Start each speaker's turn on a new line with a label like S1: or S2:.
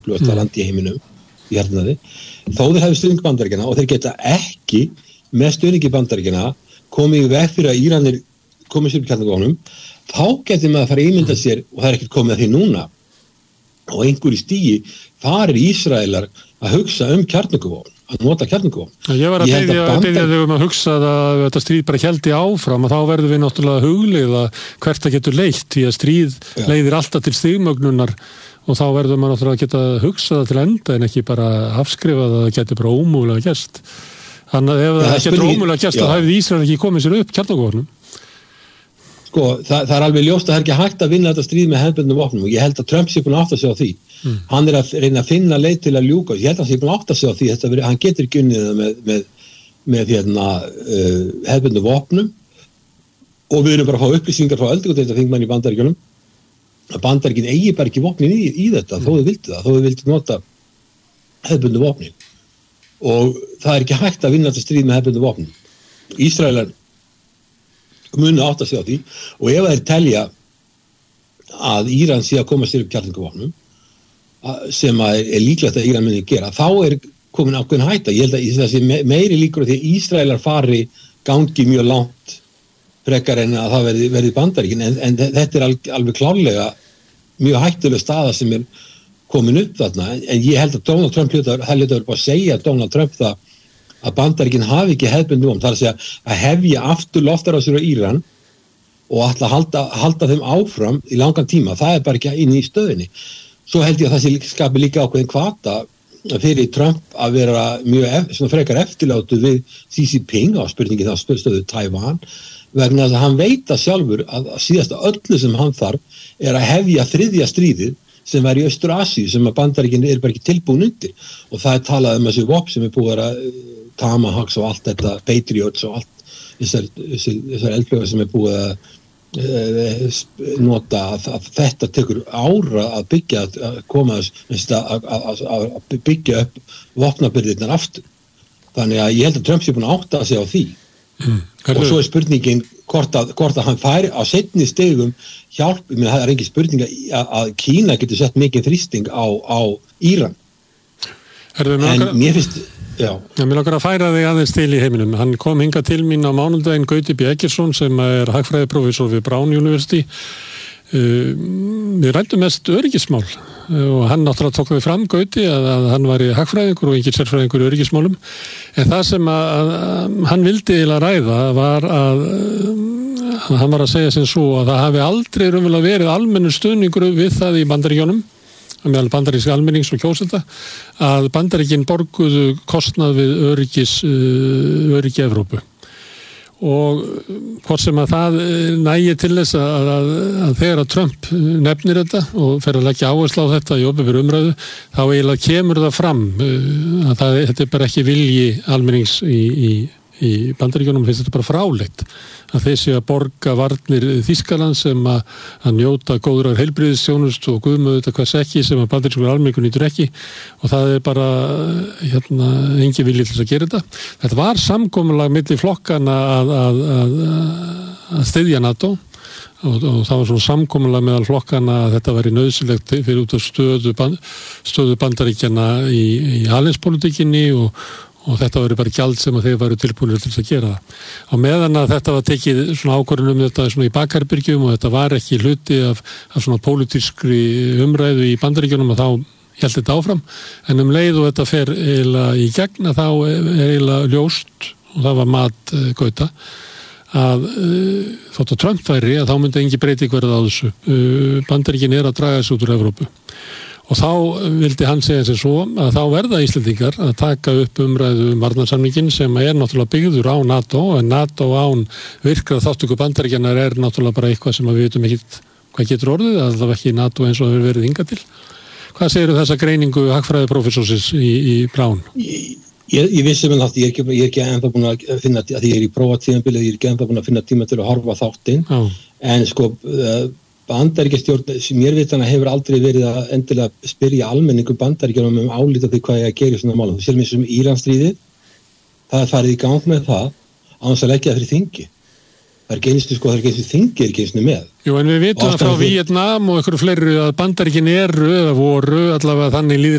S1: öflugasta land í heiminum í hernaði, þó þeir hafi stuðning Bandaríkjanna og þeir geta ekki með stuðningi Bandaríkjanna komið í veg fyrir að Íranir komið sér upp kjarnorkuvopnum, þá getur maður að fara að ímynda sér, og það er ekkert komið að því núna, og einhverju stigi farir Ísraelar að hugsa kjarnorkuvopn, að nota kjarnorkuvopn.
S2: Ég var að biðja þau að hugsa að þetta stríð bara héldi áfram, og þá verðum við náttúrulega hugleiða hvert það getur leitt, því að stríð leiðir alltaf til stigmögnunar, og þá verður maður náttúrulega að geta hugsað það til enda en ekki bara afskrifað að það getur bara ómögulega gerst. Þannig að ef það getur ómögulega gerst, þá hefði Ísrael ekki komið sér upp kjarnorkuvopnum.
S1: Sko, það er alveg ljóst að það er ekki hægt að vinna þetta stríð með hefðbundnum vopnum, og ég held að Trump sé búinn að átta sig á því. Hann er að reyna að finna leið til að ljúka, ég held að hann sé búinn að átta sig á því, hann getur ekki unnið það með hefðbundnum vopnum, og við erum bara að fá upplýsingar frá öldungadeildarþingmanni í Bandaríkjunum, að Bandaríkin eigi bara ekki vopnin í þetta, þó þau vildu nota hefðbundnum vopnin. Og það er ekki hægt að vinna þetta stríð með hefðbundnum vopnum. Ísraelar munu átta sig á því, og ef þeir telja að Íran sé að koma sér upp kjarnorkuvopnum, sem er líklegt að Íran muni gera, þá er komin ákveðin hætta. Ég held að það sé meiri líkur því að Ísraelar fari gangi mjög langt frekar en að það verði Bandaríkin, en þetta er alveg klárlega mjög hættuleg staða sem er komin upp þarna, en ég held að Donald Trump það bara að segja Donald Trump það að Bandaríkin hafi ekki hefðbundið vopn, það er að segja að hefja aftur loftárásir á Íran og ætla að halda þeim áfram í langan tíma, það er bara ekki inn í stöðinni. Svo held ég að það skapi líka ákveðin hvata fyrir Trump að vera mjög frekar eftirlátu við Xi Jinping á spurningi þá stöðu Taiwan, vegna þess að hann veit að sjálfur að síðasta öllu sem hann þarf er að hefja þriðja stríðið sem var í Austur-Asíu, sem að Bandaríkin er bara ekki tilbúin undir, og það er talað þessi vopn sem er búið að Tomahawks og allt þetta, Patriots og allt þessar eldflaugar sem er búið að nota, að þetta tekur ára að byggja, að koma að byggja upp vopnabyrðirnar aftur. Þannig að ég held að Trump sé búin að átta sig á því. Og svo er spurningin hvort að hann færi á seinni stigum hjálp, það er engin spurning að Kína getur sett mikið þrýsting á Íran. En mér finnst
S2: Mér langar að færa þig aðeins til í heiminum. Hann kom hingað til mín á mánudaginn Gauti B. Eggertsson sem er hagfræðiprófessor við Brown University. Við ræddum mest öryggismál og hann náttúrulega tók við fram Gauti að hann var í hagfræðingur og ekki sérfræðingur í öryggismálum. En það sem að hann vildi eiginlega ræða var að hann var að segja sem svo að það hafi aldrei raunverulega verið almennur stuðningur við það í Bandaríkjunum, meðal bandaríska almennings og kjósenda, að Bandaríkin borguðu kostnað við öryggi Evrópu. Og hvort sem að það nægi til þess að þegar að Trump nefnir þetta og fer að leggja áherslu á þetta í opinberri umræðu, þá eiginlega kemur það fram að þetta er bara ekki vilji almennings í Bandaríkjunum, finnst þetta bara fráleitt að þeir séu að borga varnir Þýskaland sem að njóta góðrar heilbrigðisþjónustu og guðmöðu þetta hvers ekki sem að bandarískur almenningur nýtur ekki, og það er bara engin vilji til þess að gera þetta. Þetta var samkomulag milli flokkana að styðja NATO og það var svona samkomulag meðal flokkana að þetta væri nauðsynlegt fyrir út af stöðu Bandaríkjanna í alheimspólitíkinni og þetta verið bara gjald sem að þeir varu tilbúinir til að gera það. Á meðan að þetta var tekið svona ákvörðun þetta svona í bakherbergjum og þetta var ekki hluti af svona pólitískri umræðu í Bandaríkjunum, og þá hélt þetta áfram, en leið og þetta fer eiginlega í gegn að þá er eiginlega ljóst, og það var mat Gauta, að þótt að Trump væri að þá myndi engin breyting verða á þessu. Bandaríkin er að draga þessu út úr Evrópu. Og þá vildi hann segja sem svo að þá verða Íslendingar að taka upp umræðu varnarsamningin sem er náttúrulega byggður á NATO, en NATO án virkra þáttöku Bandaríkjanna er náttúrulega bara eitthvað sem við veitum ekki hvað getur orðið, allavega ekki NATO eins og það hefur verið hingað til. Hvað segirðu þessa greiningu hagfræðiprófessorsins í Brown?
S1: Ég vissi með það, ég er ekki ennþá búin að finna, að ég er í prófatímabilið, ég er ekki ennþá búin að finna tíma til að horfa þáttinn, en sko Bandaríkjastjórn sem mér vitana hefur aldrei verið að endilega spyrja almenningu Bandaríkjanum álít af því hvað ég að gera í svona málum. Sér mér sem Íransstríðið, það er farið í gang með það án þess að leggja það fyrir þingi. það er ekki þingir með.
S2: Jú, en við vitum að frá Víetnam og einhverju fleiri að Bandaríkin eru eða voru allavega þannig